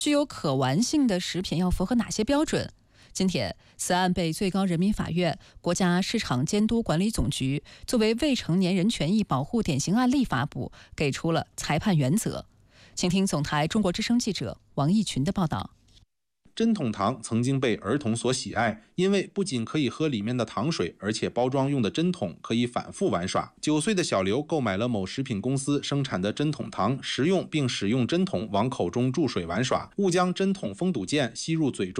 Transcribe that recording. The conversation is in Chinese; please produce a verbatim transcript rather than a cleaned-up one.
具有可玩性的食品要符合哪些标准？今天，此案被最高人民法院、国家市场监督管理总局作为未成年人权益保护典型案例发布，给出了裁判原则。请听总台中国之声记者王义群的报道。 针筒糖曾经被儿童所喜爱，因为不仅可以喝里面的糖水，而且包装用的针筒可以反复玩耍。九岁的小刘购买了某食品公司生产的针筒糖，食用并使用针筒往口中注水玩耍，误将针筒封堵键吸入嘴中。